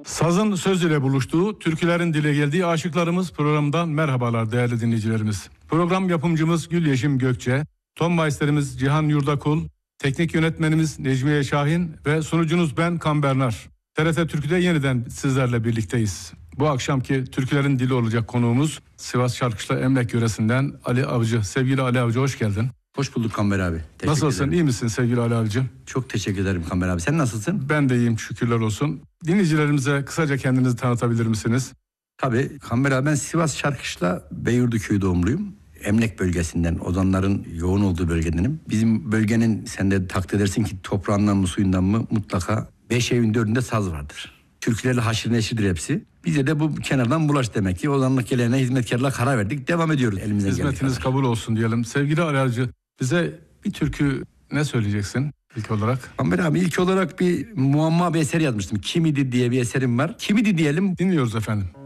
Sazın söz ile buluştuğu, türkülerin dile geldiği aşıklarımız programından merhabalar değerli dinleyicilerimiz. Program yapımcımız Gül Yeşim Gökçe, ton maisterimiz Cihan Yurdakul, teknik yönetmenimiz Necmiye Şahin ve sunucunuz ben Kambernar. TRT Türkü'de yeniden sizlerle birlikteyiz. Bu akşamki türkülerin dili olacak konuğumuz Sivas Şarkışla Emlak yöresinden Ali Avcı. Sevgili Ali Avcı, hoş geldin. Hoş bulduk Kamber abi. Nasılsın, ederim. iyi misin sevgili Ali Avcı? Çok teşekkür ederim Kamber abi. Sen nasılsın? Ben de iyiyim, şükürler olsun. Dinleyicilerimize kısaca kendinizi tanıtabilir misiniz? Tabii Kamber abi, ben Sivas Şarkışla Beyurdu köyü doğumluyum. Emlak bölgesinden, ozanların yoğun olduğu bölgedenim. Bizim bölgenin, sen de takdir edersin ki, toprağından mı suyundan mı mutlaka 5 evin 4'ünde saz vardır. Türkülerle haşır neşirdir hepsi. Bize de bu kenardan bulaş demek ki. Ozanlık geleneğine hizmetkarlığa karar verdik. Devam ediyoruz elimizden geldiği kadar. Hizmetiniz kabul olsun diyelim. Sevgili Ali Avcı, bize bir türkü ne söyleyeceksin ilk olarak? Kamber abi, ilk olarak bir muamma bir eser yazmıştım. Kimidi diye bir eserim var. Kimidi diyelim. Dinliyoruz efendim.